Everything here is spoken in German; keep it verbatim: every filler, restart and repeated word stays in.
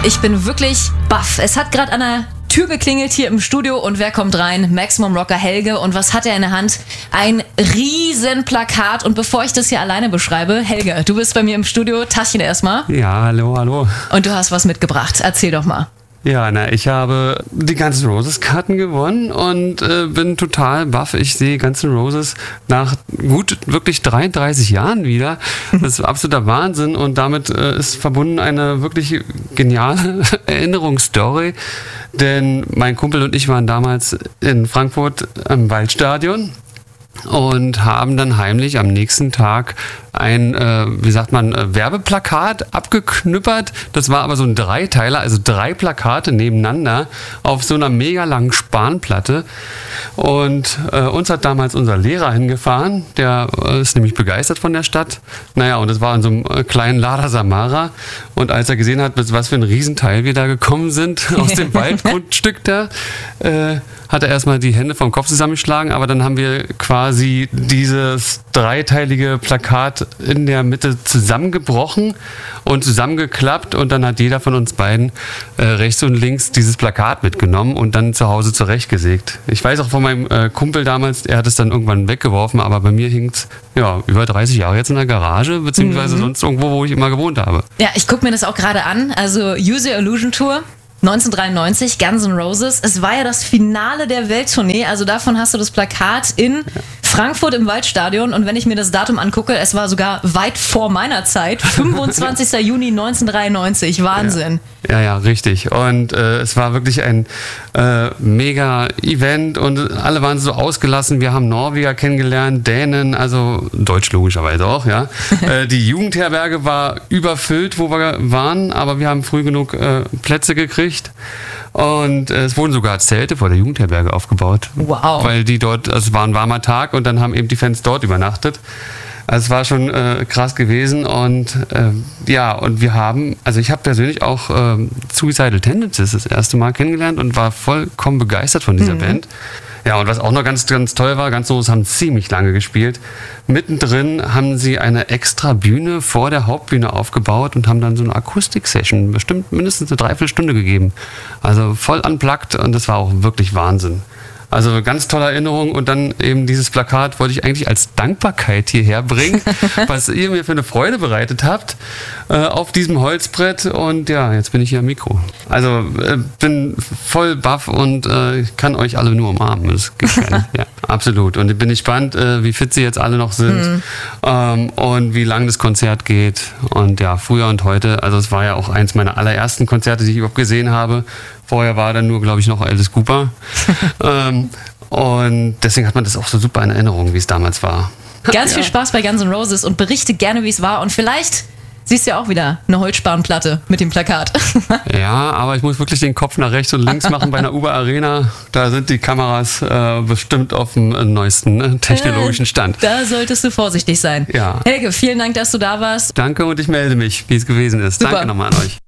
Ich bin wirklich baff. Es hat gerade an der Tür geklingelt hier im Studio und wer kommt rein? Maximum Rocker Helge. Und was hat er in der Hand? Ein riesen Plakat. Und bevor ich das hier alleine beschreibe, Helge, du bist bei mir im Studio. Taschen erstmal. Ja, hallo, hallo. Und du hast was mitgebracht. Erzähl doch mal. Ja, na, ich habe die Guns N' Roses Karten gewonnen und äh, bin total baff. Ich sehe Guns N' Roses nach gut wirklich dreiunddreißig Jahren wieder. Das ist absoluter Wahnsinn und damit äh, ist verbunden eine wirklich geniale Erinnerungsstory. Denn mein Kumpel und ich waren damals in Frankfurt am Waldstadion und haben dann heimlich am nächsten Tag ein, äh, wie sagt man, äh, Werbeplakat abgeknüppert. Das war aber so ein Dreiteiler, also drei Plakate nebeneinander auf so einer mega langen Spanplatte. Und äh, uns hat damals unser Lehrer hingefahren, der äh, ist nämlich begeistert von der Stadt. Naja, und es war in so einem äh, kleinen Lada Samara. Und als er gesehen hat, mit was für ein Riesenteil wir da gekommen sind, aus dem Waldgrundstück da, äh, hat er erstmal die Hände vom Kopf zusammengeschlagen, aber dann haben wir quasi dieses dreiteilige Plakat in der Mitte zusammengebrochen und zusammengeklappt und dann hat jeder von uns beiden äh, rechts und links dieses Plakat mitgenommen und dann zu Hause zurechtgesägt. Ich weiß auch von meinem äh, Kumpel damals, er hat es dann irgendwann weggeworfen, aber bei mir hing es ja, über dreißig Jahre jetzt in der Garage, beziehungsweise mhm. sonst irgendwo, wo ich immer gewohnt habe. Ja, ich gucke mir das auch gerade an, also Use Your Illusion Tour. neunzehnhundertdreiundneunzig, Guns N' Roses. Es war ja das Finale der Welttournee, also davon hast du das Plakat in Frankfurt im Waldstadion und wenn ich mir das Datum angucke, es war sogar weit vor meiner Zeit, fünfundzwanzigster Juni neunzehnhundertdreiundneunzig, Wahnsinn. Ja, ja, ja richtig und äh, es war wirklich ein äh, mega Event und alle waren so ausgelassen, wir haben Norweger kennengelernt, Dänen, also Deutsch logischerweise auch, ja. äh, die Jugendherberge war überfüllt, wo wir waren, aber wir haben früh genug äh, Plätze gekriegt. Und äh, es wurden sogar Zelte vor der Jugendherberge aufgebaut. Wow. Weil die dort, also es war ein warmer Tag und dann haben eben die Fans dort übernachtet. Also es war schon äh, krass gewesen und äh, ja, und wir haben, also ich habe persönlich auch äh, Suicidal Tendencies das erste Mal kennengelernt und war vollkommen begeistert von dieser mhm. Band. Ja, und was auch noch ganz, ganz toll war, Guns N' Roses haben ziemlich lange gespielt. Mittendrin haben sie eine extra Bühne vor der Hauptbühne aufgebaut und haben dann so eine Akustik-Session, bestimmt mindestens eine Dreiviertelstunde gegeben. Also voll unplugged und das war auch wirklich Wahnsinn. Also ganz tolle Erinnerung und dann eben dieses Plakat wollte ich eigentlich als Dankbarkeit hierher bringen, was ihr mir für eine Freude bereitet habt äh, auf diesem Holzbrett und ja, jetzt bin ich hier am Mikro. Also äh, bin voll baff und äh, kann euch alle nur umarmen. Das geht gar nicht. Ja, absolut. Und ich bin gespannt, äh, wie fit sie jetzt alle noch sind mhm. ähm, und wie lang das Konzert geht und ja, früher und heute. Also es war ja auch eins meiner allerersten Konzerte, die ich überhaupt gesehen habe. Vorher war dann nur, glaube ich, noch Alice Cooper. ähm, und deswegen hat man das auch so super in Erinnerung, wie es damals war. Ganz ja. viel Spaß bei Guns N' Roses und berichte gerne, wie es war. Und vielleicht siehst du ja auch wieder eine Holzspanplatte mit dem Plakat. Ja, aber ich muss wirklich den Kopf nach rechts und links machen bei einer Uber Arena. Da sind die Kameras äh, bestimmt auf dem äh, neuesten äh, technologischen Stand. Da solltest du vorsichtig sein. Ja. Helge, vielen Dank, dass du da warst. Danke und ich melde mich, wie es gewesen ist. Super. Danke nochmal an euch.